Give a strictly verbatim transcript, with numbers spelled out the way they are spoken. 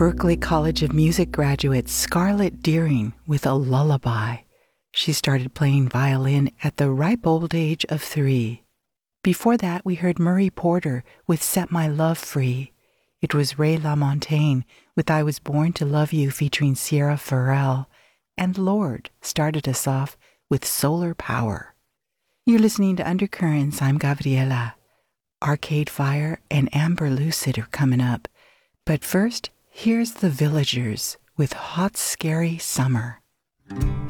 Berklee College of Music graduate Scarlett Deering with a lullaby. She started playing violin at the ripe old age of three. Before that, we heard Murray Porter with Set My Love Free. It was Ray LaMontagne with I Was Born to Love You featuring Sierra Farrell. And Lorde started us off with Solar Power. You're listening to Undercurrents. I'm Gabriela. Arcade Fire and Amber Lucid are coming up. But first, here's The Villagers with Hot Scary Summer.